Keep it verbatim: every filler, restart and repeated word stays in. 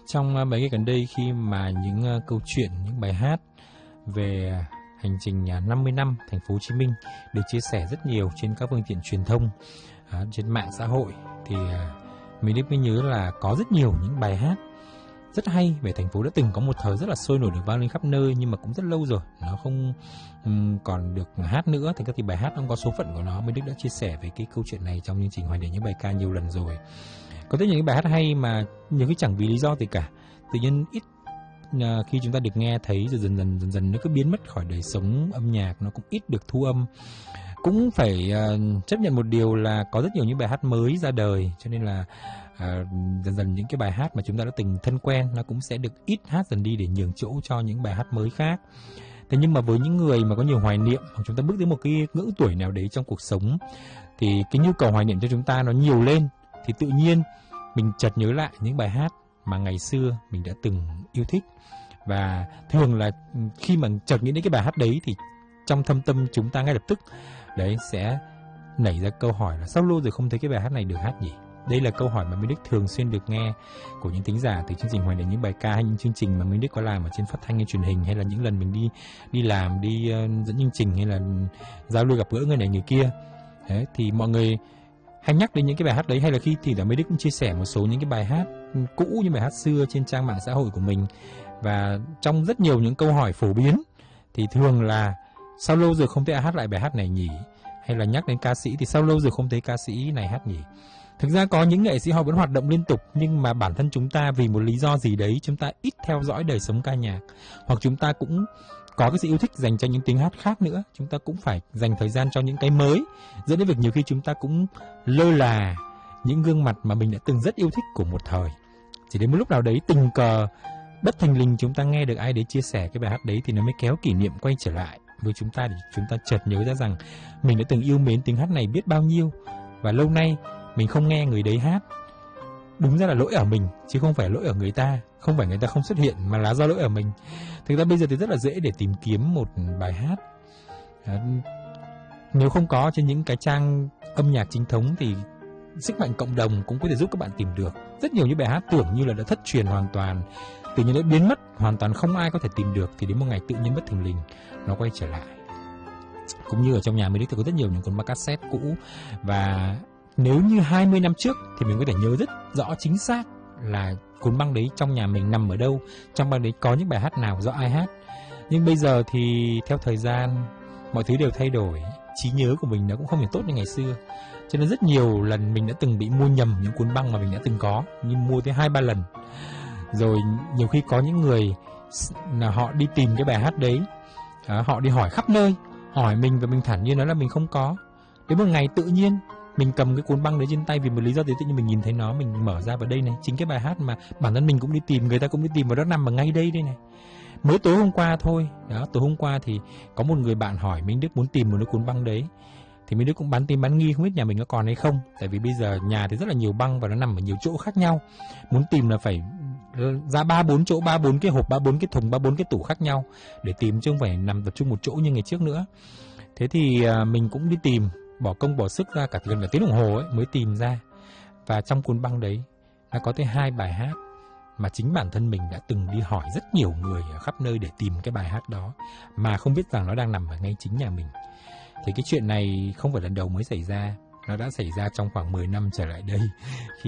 Trong mấy ngày gần đây, khi mà những câu chuyện, những bài hát về hành trình năm mươi năm thành phố Hồ Chí Minh được chia sẻ rất nhiều trên các phương tiện truyền thông, trên mạng xã hội, thì mình mới nhớ là có rất nhiều những bài hát rất hay về thành phố đã từng có một thời rất là sôi nổi, được vang lên khắp nơi, nhưng mà cũng rất lâu rồi nó không um, còn được hát nữa. Thì các thì bài hát không có số phận của nó. Minh Đức đã chia sẻ về cái câu chuyện này trong chương trình Hoài Niệm những bài ca nhiều lần rồi. Có rất nhiều những bài hát hay mà nhiều khi chẳng vì lý do gì cả, tự nhiên ít uh, khi chúng ta được nghe thấy, rồi dần dần dần dần nó cứ biến mất khỏi đời sống âm nhạc, nó cũng ít được thu âm. Cũng phải uh, chấp nhận một điều là có rất nhiều những bài hát mới ra đời, cho nên là À, dần dần những cái bài hát mà chúng ta đã từng thân quen nó cũng sẽ được ít hát dần đi để nhường chỗ cho những bài hát mới khác. Thế nhưng mà với những người mà có nhiều hoài niệm, hoặc chúng ta bước đến một cái ngưỡng tuổi nào đấy trong cuộc sống, thì cái nhu cầu hoài niệm cho chúng ta nó nhiều lên, thì tự nhiên mình chợt nhớ lại những bài hát mà ngày xưa mình đã từng yêu thích. Và thường là khi mà chợt nghĩ đến cái bài hát đấy thì trong thâm tâm chúng ta ngay lập tức đấy sẽ nảy ra câu hỏi là sao lâu rồi không thấy cái bài hát này được hát nhỉ? Đây là câu hỏi mà Minh Đức thường xuyên được nghe của những thính giả từ chương trình Hoài Niệm những bài ca, hay những chương trình mà Minh Đức có làm ở trên phát thanh hay truyền hình, hay là những lần mình đi đi làm, đi uh, dẫn chương trình, hay là giao lưu gặp gỡ người này người kia. Đấy, thì mọi người hay nhắc đến những cái bài hát đấy, hay là khi thì là Minh Đức cũng chia sẻ một số những cái bài hát cũ, những bài hát xưa trên trang mạng xã hội của mình. Và trong rất nhiều những câu hỏi phổ biến thì thường là sao lâu rồi không thấy hát lại bài hát này nhỉ? Hay là nhắc đến ca sĩ thì sao lâu rồi không thấy ca sĩ này hát nhỉ? Thực ra có những nghệ sĩ họ vẫn hoạt động liên tục, nhưng mà bản thân chúng ta vì một lý do gì đấy chúng ta ít theo dõi đời sống ca nhạc, hoặc chúng ta cũng có cái sự yêu thích dành cho những tiếng hát khác nữa, chúng ta cũng phải dành thời gian cho những cái mới, dẫn đến việc nhiều khi chúng ta cũng lơ là những gương mặt mà mình đã từng rất yêu thích của một thời. Chỉ đến một lúc nào đấy tình cờ bất thình lình chúng ta nghe được ai đấy chia sẻ cái bài hát đấy thì nó mới kéo kỷ niệm quay trở lại với chúng ta, để chúng ta chợt nhớ ra rằng mình đã từng yêu mến tiếng hát này biết bao nhiêu, và lâu nay mình không nghe người đấy hát. Đúng ra là lỗi ở mình, chứ không phải lỗi ở người ta. Không phải người ta không xuất hiện, mà là do lỗi ở mình. Thực ra bây giờ thì rất là dễ để tìm kiếm một bài hát. à, Nếu không có trên những cái trang âm nhạc chính thống thì sức mạnh cộng đồng cũng có thể giúp các bạn tìm được. Rất nhiều những bài hát tưởng như là đã thất truyền hoàn toàn, tự nhiên đã biến mất, hoàn toàn không ai có thể tìm được, thì đến một ngày tự nhiên bất thình lình nó quay trở lại. Cũng như ở trong nhà mình thì có rất nhiều những cuốn băng cassette cũ, và nếu như hai mươi năm trước thì mình có thể nhớ rất rõ chính xác là cuốn băng đấy trong nhà mình nằm ở đâu, trong băng đấy có những bài hát nào, do ai hát. Nhưng bây giờ thì theo thời gian mọi thứ đều thay đổi, trí nhớ của mình nó cũng không được tốt như ngày xưa, cho nên rất nhiều lần mình đã từng bị mua nhầm những cuốn băng mà mình đã từng có, nhưng mua tới hai ba lần. Rồi nhiều khi có những người là họ đi tìm cái bài hát đấy, họ đi hỏi khắp nơi, hỏi mình, và mình thản nhiên nói là mình không có. Đến một ngày tự nhiên mình cầm cái cuốn băng đấy trên tay vì một lý do gì tự nhiên mình nhìn thấy nó, mình mở ra vào đây này, chính cái bài hát mà bản thân mình cũng đi tìm, người ta cũng đi tìm, và nó nằm ở ngay đây đây này. Mới tối hôm qua thôi, đó, tối hôm qua thì có một người bạn hỏi Minh Đức muốn tìm một cái cuốn băng đấy, thì Minh Đức cũng bán tin bán nghi không biết nhà mình có còn hay không, tại vì bây giờ nhà thì rất là nhiều băng và nó nằm ở nhiều chỗ khác nhau, muốn tìm là phải ra ba bốn chỗ, ba bốn cái hộp, ba bốn cái thùng, ba bốn cái tủ khác nhau để tìm, chứ không phải nằm tập trung một chỗ như ngày trước nữa. Thế thì à, mình cũng đi tìm, bỏ công bỏ sức ra cả gần cả tiếng đồng hồ ấy mới tìm ra. Và trong cuốn băng đấy nó có tới hai bài hát mà chính bản thân mình đã từng đi hỏi rất nhiều người ở khắp nơi để tìm cái bài hát đó, mà không biết rằng nó đang nằm ở ngay chính nhà mình. Thì cái chuyện này không phải lần đầu mới xảy ra, nó đã xảy ra trong khoảng mười năm trở lại đây. Khi